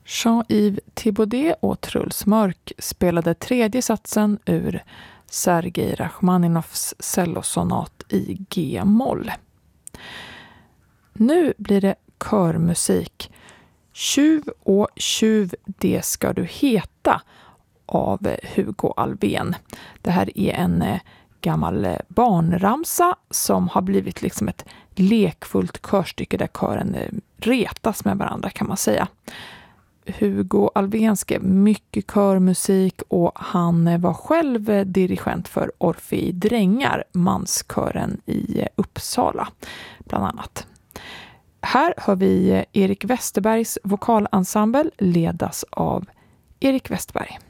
Jean-Yves Thibaudet och Truls Mörk spelade tredje satsen ur Sergej Rachmaninovs cellosonat i G-moll. Nu blir det körmusik. Tjuv och tjuv, det ska du heta av Hugo Alfvén. Det här är en gammal barnramsa som har blivit liksom ett lekfullt körstycke där kören retas med varandra, kan man säga. Hugo Alfvén skrev mycket körmusik och han var själv dirigent för Orfei Drängar, manskören i Uppsala bland annat. Här hör vi Erik Westerbergs vokalensemble ledas av Erik Westerberg.